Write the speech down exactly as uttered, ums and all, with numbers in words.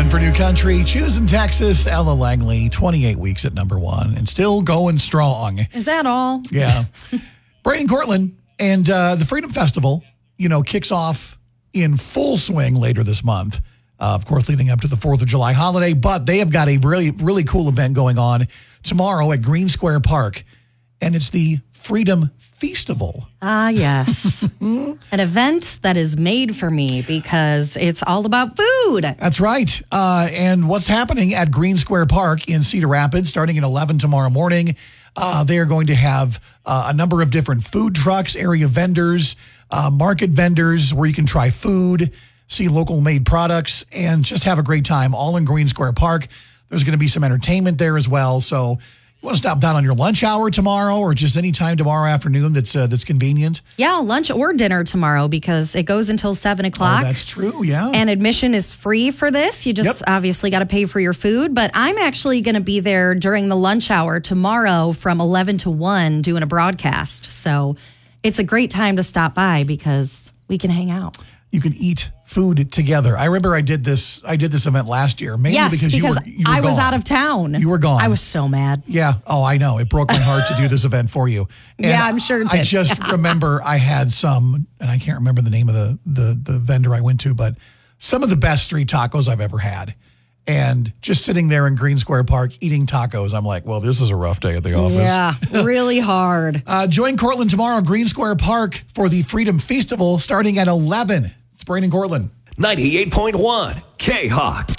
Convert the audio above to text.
one for New Country. Choosing Texas, Ella Langley, twenty-eight weeks at number one and still going strong. Is that all? Yeah. Braden Cortland and uh, the Freedom Festival, you know, kicks off in full swing later this month. Uh, of course, leading up to the fourth of July holiday, but they have got a really, really cool event going on tomorrow at Green Square Park, and it's the Freedom Feastival. Ah, yes. An event that is made for me because it's all about food. That's right. Uh, and what's happening at Green Square Park in Cedar Rapids, starting at eleven tomorrow morning, uh, they are going to have uh, a number of different food trucks, area vendors, uh, market vendors where you can try food, see local made products, and just have a great time all in Green Square Park. There's going to be some entertainment there as well. So you want to stop down on your lunch hour tomorrow or just any time tomorrow afternoon that's uh, that's convenient? Yeah, lunch or dinner tomorrow because it goes until seven o'clock. Oh, that's true, yeah. And admission is free for this. You just Yep. obviously got to pay for your food. But I'm actually going to be there during the lunch hour tomorrow from eleven to one doing a broadcast. So it's a great time to stop by because we can hang out. You can eat food together. I remember I did this I did this event last year, mainly Yes, because, because, you were, you were I was gone. out of town. You were gone. I was so mad. Yeah. Oh, I know. It broke my heart to do this event for you. And Yeah, I'm sure it I did. just remember I had some, and I can't remember the name of the, the the vendor I went to, but some of the best street tacos I've ever had. And just sitting there in Green Square Park eating tacos, I'm like, well, this is a rough day at the office. Yeah, really hard. Uh, join Cortland tomorrow, Green Square Park, for the Freedom Feastival starting at eleven. It's Braden Cortland. ninety-eight point one K-Hawk.